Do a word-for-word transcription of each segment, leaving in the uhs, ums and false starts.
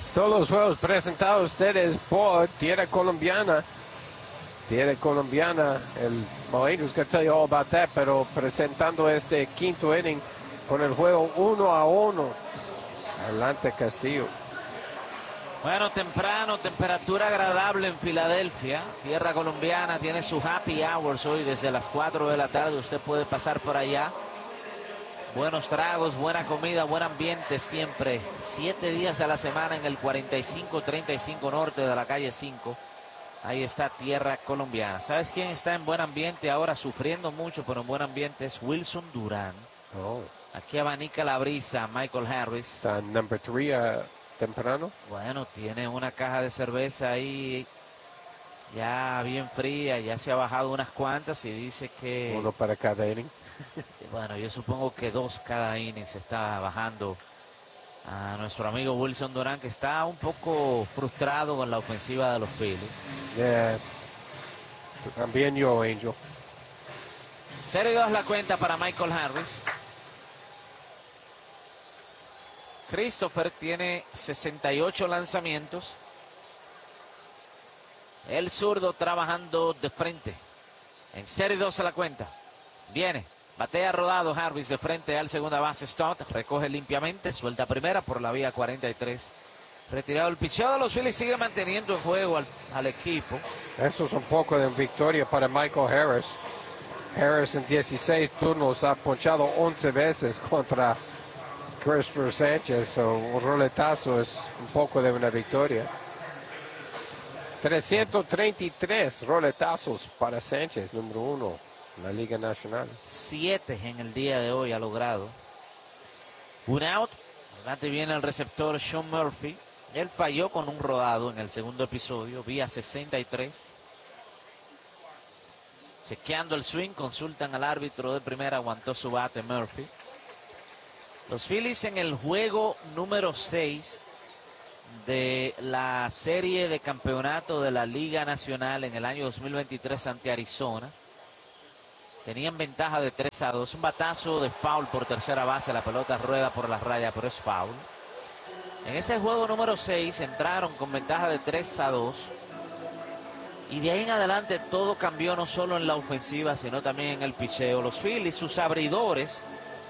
Todos los juegos presentados a ustedes por Tierra Colombiana. Tierra Colombiana, el Moenos can tell you all about that, pero presentando este quinto inning con el juego uno a uno. Adelante Castillo. Bueno, temprano, temperatura agradable en Filadelfia. Tierra Colombiana tiene su happy hours hoy desde las cuatro de la tarde. Usted puede pasar por allá. Buenos tragos, buena comida, buen ambiente siempre. Siete días a la semana en el cuarenta y cinco treinta y cinco norte de la calle cinco. Ahí está Tierra Colombiana. ¿Sabes quién está en buen ambiente ahora? Sufriendo mucho, pero en buen ambiente es Wilson Durán. Oh. Aquí abanica la brisa Michael Harris. Está en number three uh, temprano. Bueno, tiene una caja de cerveza ahí ya bien fría, ya se ha bajado unas cuantas y dice que... Uno para cada inning. Bueno, yo supongo que dos cada inning se está bajando a nuestro amigo Wilson Durán, que está un poco frustrado con la ofensiva de los Phillies. Yeah. También yo, Angel. cero y dos la cuenta para Michael Harris. Christopher tiene sesenta y ocho lanzamientos. El zurdo trabajando de frente. En cero y dos a la cuenta. Viene. Batea rodado Harris de frente al segunda base Stott. Recoge limpiamente. Suelta primera por la vía cuarenta y tres. Retirado el picheo de los Phillies. Sigue manteniendo en juego al, al equipo. Eso es un poco de victoria para Michael Harris. Harris en dieciséis turnos ha ponchado once veces contra Christopher Sánchez. So, un roletazo es un poco de una victoria. trescientos treinta y tres roletazos para Sánchez, número uno en la Liga Nacional. Siete en el día de hoy ha logrado. Un out. Adelante viene el receptor Sean Murphy. Él falló con un rodado en el segundo episodio, vía sesenta y tres. Chequeando el swing, consultan al árbitro de primera, aguantó su bate Murphy. Los Phillies en el juego número seis de la serie de campeonato de la Liga Nacional en el año dos mil veintitrés ante Arizona. Tenían ventaja de tres a dos. Un batazo de foul por tercera base. La pelota rueda por la raya, pero es foul. En ese juego número seis entraron con ventaja de tres a dos. Y de ahí en adelante todo cambió, no solo en la ofensiva, sino también en el picheo. Los Phillies, sus abridores,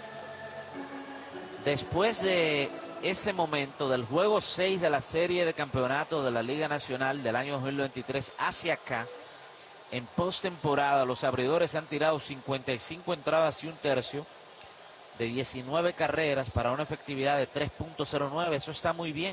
después de ese momento del juego seis de la serie de campeonato de la Liga Nacional del año dos mil veintitrés hacia acá, en postemporada los abridores han tirado cincuenta y cinco entradas y un tercio de diecinueve carreras para una efectividad de tres punto cero nueve. Eso está muy bien.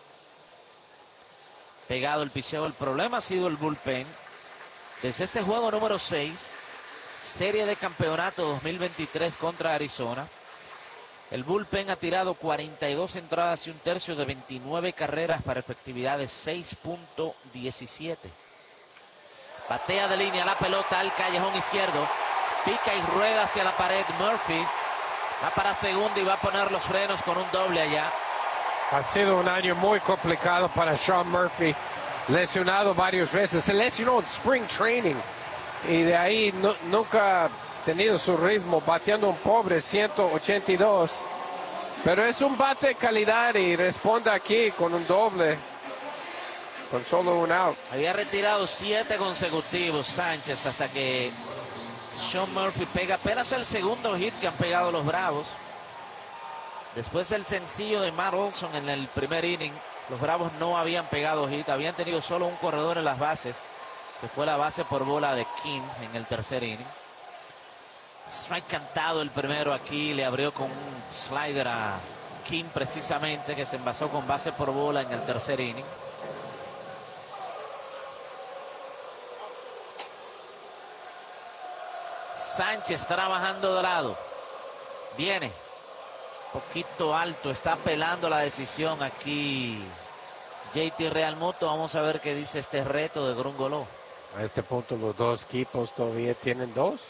Pegado el picheo. El problema ha sido el bullpen. Desde ese juego número seis, serie de campeonato dos mil veintitrés contra Arizona, el bullpen ha tirado cuarenta y dos entradas y un tercio de veintinueve carreras para efectividad de seis punto diecisiete. Batea de línea la pelota al callejón izquierdo. Pica y rueda hacia la pared. Murphy va para segunda y va a poner los frenos con un doble allá. Ha sido un año muy complicado para Sean Murphy. Lesionado varias veces. Se lesionó en Spring Training. Y de ahí no, nunca ha tenido su ritmo. Bateando un pobre ciento ochenta y dos. Pero es un bate de calidad y responde aquí con un doble. Con solo un out. Había retirado siete consecutivos Sánchez hasta que Sean Murphy pega apenas el segundo hit que han pegado los Bravos. Después del sencillo de Matt Olson en el primer inning, los Bravos no habían pegado hit, habían tenido solo un corredor en las bases, que fue la base por bola de Kim en el tercer inning. Strike cantado el primero aquí, le abrió con un slider a Kim precisamente, que se envasó con base por bola en el tercer inning. Sánchez trabajando de lado. Viene. Poquito alto. Está apelando la decisión aquí J T Realmuto. Vamos a ver qué dice este reto de Grungoló. A este punto los dos equipos todavía tienen dos.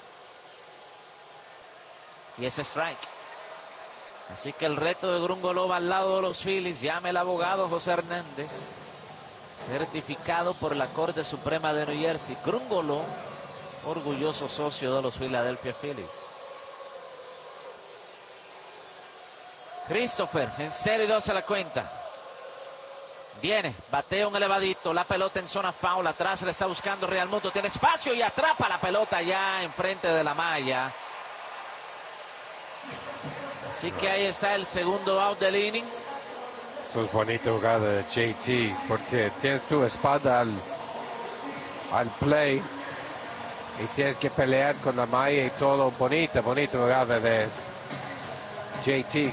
Y ese strike. Así que el reto de Grungoló va al lado de los Phillies. Llame el abogado José Hernández. Certificado por la Corte Suprema de New Jersey. Grungoló, orgulloso socio de los Philadelphia Phillies. Christopher en cero y dos a la cuenta. Viene, bateo un elevadito, la pelota en zona foul, atrás le está buscando Real Muto, tiene espacio y atrapa la pelota ya enfrente de la malla. Así que ahí está el segundo out del inning. Eso es bonita jugada de J T, porque tienes tu espalda al, al play y tienes que pelear con la malla y todo. Bonita, bonita jugada de J T.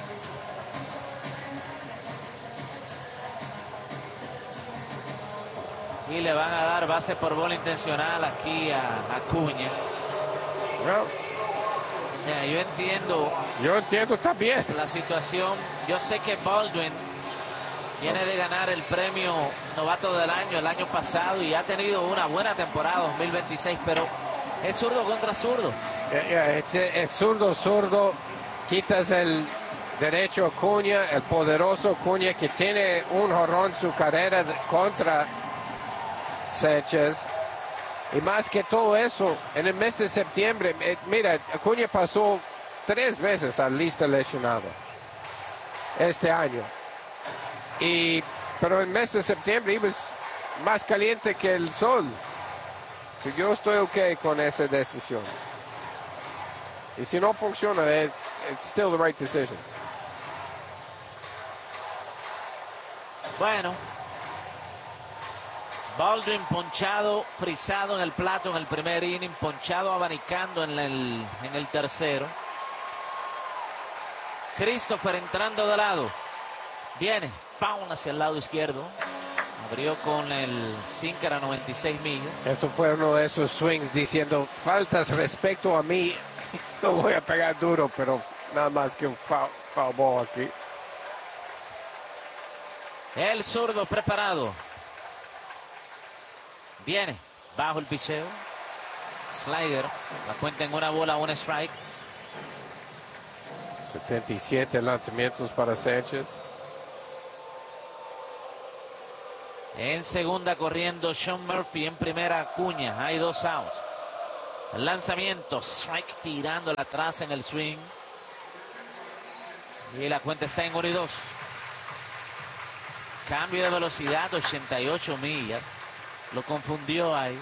Y le van a dar base por bola intencional aquí a Acuña. Well, yeah, yo entiendo. Yo entiendo también la situación. Yo sé que Baldwin viene de ganar el premio novato del año el año pasado y ha tenido una buena temporada dos mil veintiséis, pero es zurdo contra zurdo. Yeah, yeah, es, es zurdo, zurdo. Quitas el derecho a Acuña, el poderoso Acuña que tiene un jorrón su carrera de, contra Sánchez. Y más que todo eso, en el mes de septiembre, eh, mira, Acuña pasó tres veces a lista lesionado este año. Y, pero el mes de septiembre iba más caliente que el sol. So, yo estoy ok con esa decisión. Y si no funciona, it, it's still the right decision. Bueno. Baldwin ponchado, frisado en el plato en el primer inning, ponchado abanicando en el, en el tercero. Christopher entrando de lado. Viene, foul hacia el lado izquierdo. Abrió con el sinker a noventa y seis millas. Eso fue uno de esos swings diciendo, faltas respecto a mí. No voy a pegar duro, pero nada más que un foul, foul ball aquí. El zurdo preparado. Viene, bajo el picheo. Slider, la cuenta en una bola, un strike. setenta y siete lanzamientos para Sánchez. En segunda corriendo Sean Murphy, en primera Acuña. Hay dos outs. El lanzamiento, strike tirándola atrás en el swing. Y la cuenta está en uno y dos. Cambio de velocidad, ochenta y ocho millas. Lo confundió ahí.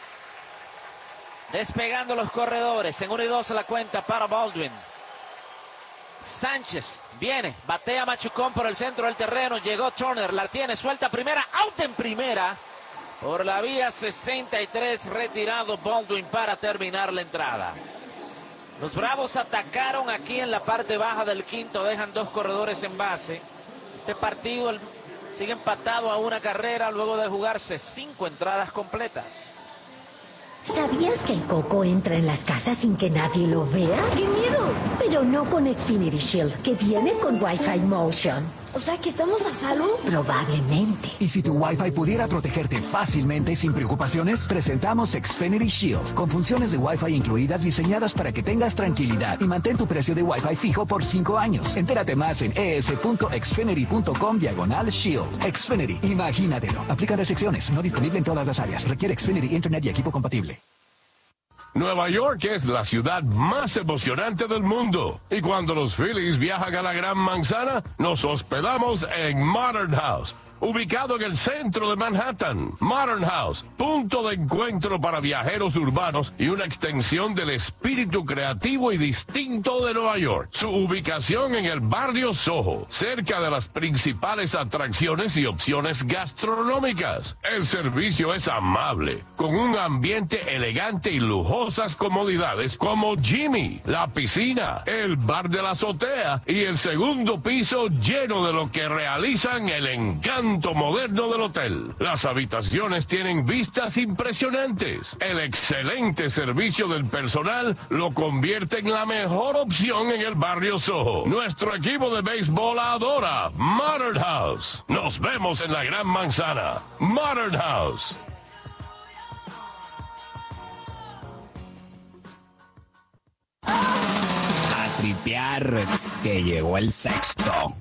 Despegando los corredores. En uno y dos la cuenta para Baldwin. Sánchez viene, batea Machucón por el centro del terreno. Llegó Turner, la tiene suelta primera, out en primera. Por la vía sesenta y tres, retirado Baldwin para terminar la entrada. Los Bravos atacaron aquí en la parte baja del quinto, dejan dos corredores en base. Este partido el, sigue empatado a una carrera luego de jugarse cinco entradas completas. ¿Sabías que el coco entra en las casas sin que nadie lo vea? ¡Qué miedo! Pero no con Xfinity Shield, que viene con Wi-Fi Motion. O sea, ¿que estamos a salvo? Probablemente. ¿Y si tu Wi-Fi pudiera protegerte fácilmente y sin preocupaciones? Presentamos Xfinity Shield, con funciones de Wi-Fi incluidas diseñadas para que tengas tranquilidad y mantén tu precio de Wi-Fi fijo por cinco años. Entérate más en es.xfinity.com diagonal Shield. Xfinity, imagínatelo. Aplican restricciones, no disponible en todas las áreas. Requiere Xfinity Internet y equipo compatible. Nueva York es la ciudad más emocionante del mundo. Y cuando los Phillies viajan a la Gran Manzana, nos hospedamos en Modern House, ubicado en el centro de Manhattan. Modern House, punto de encuentro para viajeros urbanos y una extensión del espíritu creativo y distinto de Nueva York. Su ubicación en el barrio Soho, cerca de las principales atracciones y opciones gastronómicas. El servicio es amable, con un ambiente elegante y lujosas comodidades como Jimmy, la piscina, el bar de la azotea y el segundo piso lleno de lo que realizan el encanto moderno del hotel. Las habitaciones tienen vistas impresionantes. El excelente servicio del personal lo convierte en la mejor opción en el barrio Soho. Nuestro equipo de béisbol adora Modern House. Nos vemos en la Gran Manzana. Modern House. A tripear, que llegó el sexto.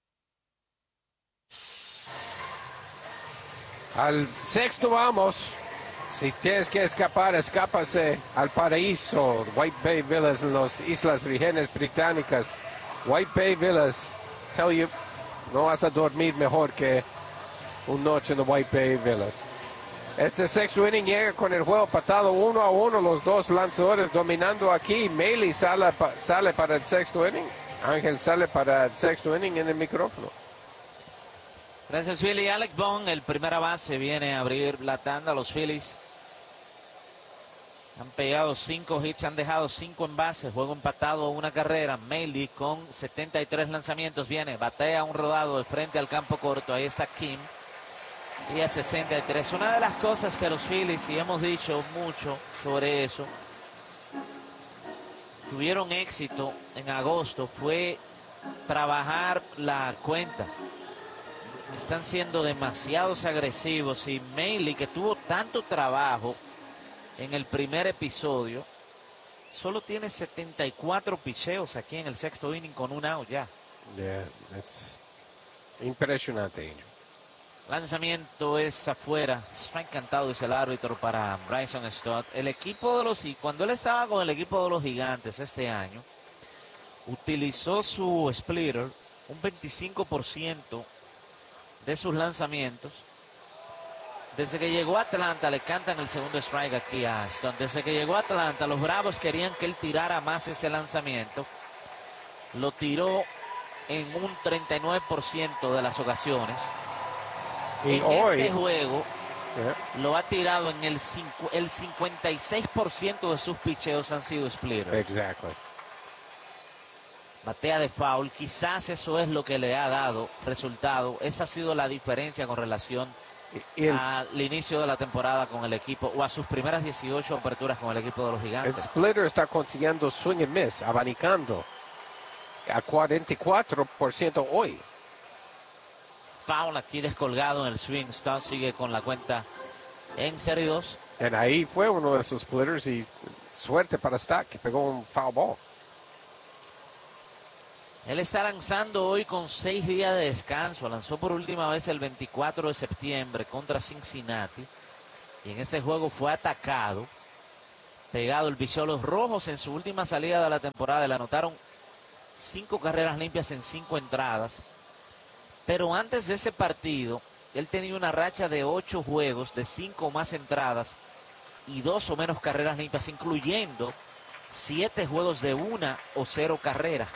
Al sexto vamos. Si tienes que escapar, escápase al paraíso. White Bay Villas en las Islas Vírgenes Británicas. White Bay Villas, tell you, no vas a dormir mejor que una noche en the White Bay Villas. Este sexto inning llega con el juego patado uno a uno, los dos lanzadores dominando aquí. Maile sale, sale para el sexto inning. Ángel sale para el sexto inning en el micrófono. Gracias, Philly. Alec Bohm, el primera base, viene a abrir la tanda. Los Phillies han pegado cinco hits, han dejado cinco en base. Juego empatado, una carrera. Maile con setenta y tres lanzamientos. Viene, batea un rodado de frente al campo corto. Ahí está Kim. Y a sesenta y tres. Una de las cosas que los Phillies, y hemos dicho mucho sobre eso, tuvieron éxito en agosto, fue trabajar la cuenta. Están siendo demasiados agresivos y Maile, que tuvo tanto trabajo en el primer episodio, solo tiene setenta y cuatro picheos aquí en el sexto inning con un out ya. Yeah, that's impresionante. Lanzamiento es afuera. Strike cantado, dice el árbitro para Bryson Stott. El equipo de los, y cuando él estaba con el equipo de los Gigantes este año, utilizó su splitter un veinticinco por ciento de sus lanzamientos. Desde que llegó a Atlanta, le cantan el segundo strike aquí a Stott. Desde que llegó a Atlanta, los Bravos querían que él tirara más ese lanzamiento. Lo tiró en un treinta y nueve por ciento de las ocasiones. Y en hoy, este juego yeah, lo ha tirado en el, cincu el cincuenta y seis por ciento de sus picheos han sido splitters. exactly. Batea de foul, quizás eso es lo que le ha dado resultado. Esa ha sido la diferencia con relación Y, y el, al inicio de la temporada con el equipo, o a sus primeras dieciocho aperturas con el equipo de los el Gigantes. splitter está consiguiendo swing and miss, abanicando a cuarenta y cuatro por ciento hoy. Foul aquí descolgado en el swing. Stott sigue con la cuenta en cero y dos. Y ahí fue uno de sus splitters y suerte para Stott, que pegó un foul ball. Él está lanzando hoy con seis días de descanso. Lanzó por última vez el veinticuatro de septiembre contra Cincinnati. Y en ese juego fue atacado. Pegado el picheo. Los Rojos en su última salida de la temporada le anotaron cinco carreras limpias en cinco entradas. Pero antes de ese partido, él tenía una racha de ocho juegos, de cinco o más entradas y dos o menos carreras limpias, incluyendo siete juegos de una o cero carrera.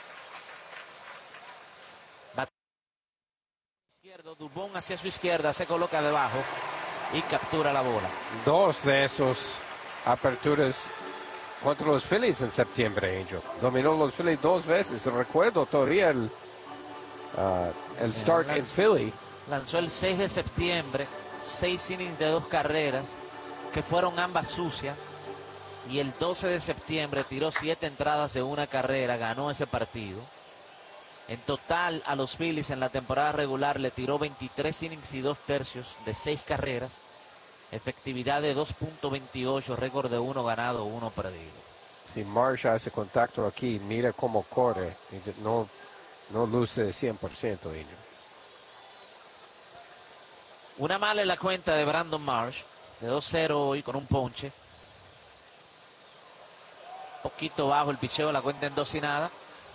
Izquierdo, Dubón hacia su izquierda, se coloca debajo y captura la bola. Dos de esos aperturas contra los Phillies en septiembre, Angel. Dominó los Phillies dos veces. Recuerdo todavía el, uh, el start en Philly. Lanzó el seis de septiembre, seis innings de dos carreras, que fueron ambas sucias. Y el doce de septiembre tiró siete entradas de una carrera, ganó ese partido. En total, a los Phillies en la temporada regular le tiró veintitrés innings y dos tercios de seis carreras. Efectividad de dos punto veintiocho, récord de uno ganado, uno perdido. Si Marsh hace contacto aquí, mira cómo corre. No, no luce de cien por ciento, Angel. Una mala en la cuenta de Brandon Marsh, de dos cero hoy con un ponche. Poquito bajo el picheo, la cuenta en dos y nada.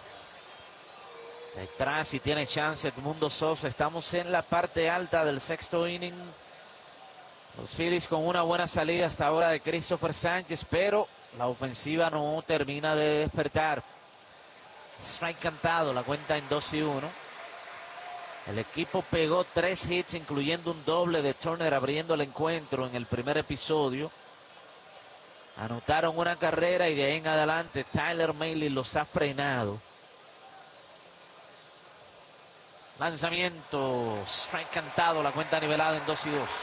Detrás, si tiene chance, Edmundo Sosa. Estamos en la parte alta del sexto inning. Los Phillies con una buena salida hasta ahora de Christopher Sánchez, pero la ofensiva no termina de despertar. Strike cantado, la cuenta en dos y uno. El equipo pegó tres hits, incluyendo un doble de Turner abriendo el encuentro en el primer episodio. Anotaron una carrera y de ahí en adelante Tyler Mahle los ha frenado. Lanzamiento, strike cantado, la cuenta nivelada en dos y dos.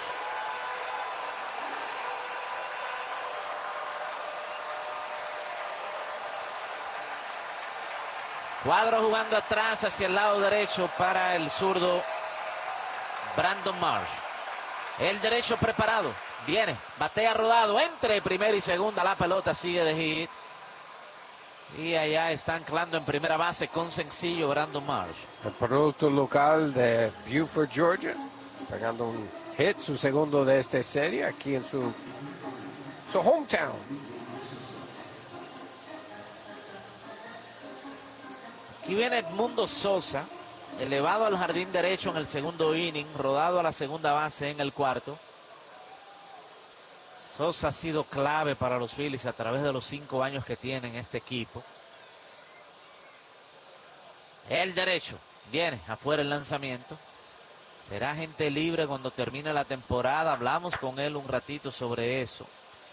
Cuadro jugando atrás hacia el lado derecho para el zurdo Brandon Marsh. El derecho preparado. Viene, batea rodado entre primera y segunda. La pelota sigue de hit. Y allá está anclando en primera base con sencillo Brandon Marsh. El producto local de Buford, Georgia, pegando un hit, su segundo de esta serie, aquí en su, su hometown. Aquí viene Edmundo Sosa, elevado al jardín derecho en el segundo inning, rodado a la segunda base en el cuarto. Sosa ha sido clave para los Phillies a través de los cinco años que tienen este equipo. El derecho, viene afuera el lanzamiento. Será agente libre cuando termine la temporada. Hablamos con él un ratito sobre eso.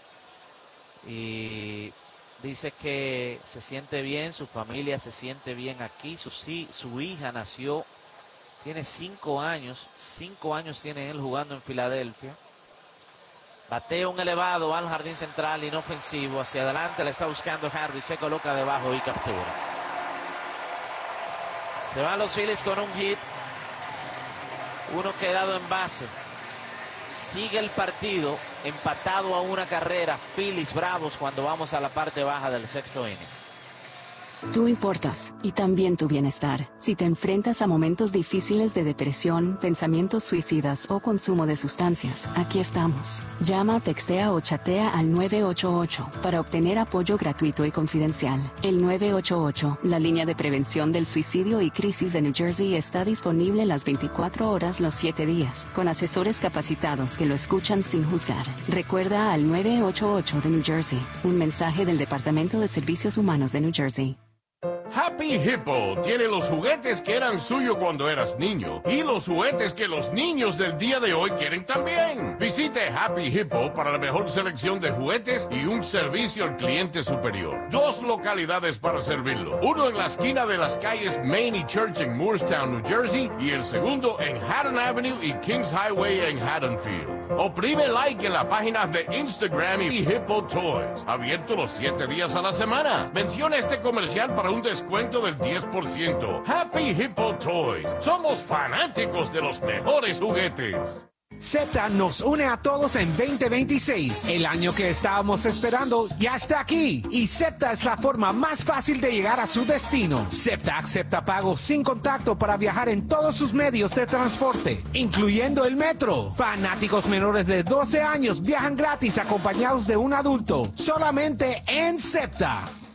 Y dice que se siente bien, su familia se siente bien aquí. Su, su hija nació, tiene cinco años. Cinco años tiene él jugando en Filadelfia. Batea un elevado al jardín central, inofensivo. Hacia adelante le está buscando Harvey. Se coloca debajo y captura. Se van los Phillies con un hit. Uno quedado en base. Sigue el partido empatado a una carrera. Phillies Bravos cuando vamos a la parte baja del sexto inning. Tú importas, y también tu bienestar. Si te enfrentas a momentos difíciles de depresión, pensamientos suicidas o consumo de sustancias, aquí estamos. Llama, textea o chatea al nueve ocho ocho para obtener apoyo gratuito y confidencial. El nueve ocho ocho, la línea de prevención del suicidio y crisis de New Jersey, está disponible las veinticuatro horas los siete días, con asesores capacitados que lo escuchan sin juzgar. Recuerda al nueve ocho ocho de New Jersey, un mensaje del Departamento de Servicios Humanos de New Jersey. Happy Hippo tiene los juguetes que eran suyos cuando eras niño y los juguetes que los niños del día de hoy quieren también. Visite Happy Hippo para la mejor selección de juguetes y un servicio al cliente superior. Dos localidades para servirlo. Uno en la esquina de las calles Main y Church en Moorestown, New Jersey, y el segundo en Haddon Avenue y Kings Highway en Haddonfield. Oprime like en la página de Instagram y Hippo Toys. Abierto los siete días a la semana. Menciona este comercial para un descuento del diez por ciento. Happy Hippo Toys. Somos fanáticos de los mejores juguetes. SEPTA nos une a todos en veinte veintiséis. El año que estábamos esperando ya está aquí. Y SEPTA es la forma más fácil de llegar a su destino. SEPTA acepta pagos sin contacto para viajar en todos sus medios de transporte, incluyendo el metro. Fanáticos menores de doce años viajan gratis acompañados de un adulto. Solamente en SEPTA.